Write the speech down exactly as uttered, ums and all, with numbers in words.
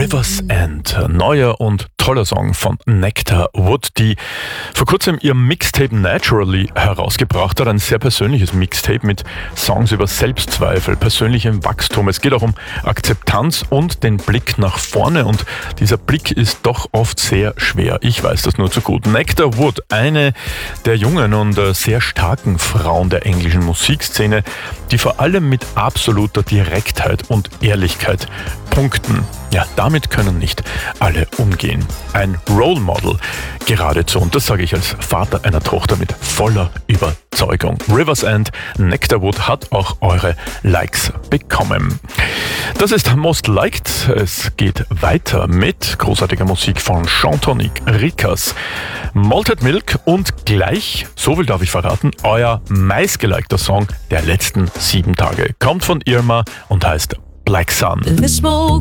River's End, neuer und toller Song von Nectar Wood, die vor kurzem ihr Mixtape Naturally herausgebracht hat. Ein sehr persönliches Mixtape mit Songs über Selbstzweifel, persönlichem Wachstum. Es geht auch um Akzeptanz und den Blick nach vorne, und dieser Blick ist doch oft sehr schwer. Ich weiß das nur zu gut. Nectar Wood, eine der jungen und sehr starken Frauen der englischen Musikszene, die vor allem mit absoluter Direktheit und Ehrlichkeit punkten. Ja, damit können nicht alle umgehen. Ein Role Model geradezu, und das sage ich als Vater einer Tochter mit voller Überzeugung. River's End, Nectar Wood hat auch eure Likes bekommen. Das ist Most Liked. Es geht weiter mit großartiger Musik von Chantonique, Rikas, Malted Milk und gleich, so viel darf ich verraten, euer meistgelikter Song der letzten sieben Tage. Kommt von Irma und heißt Black Sun. The smoke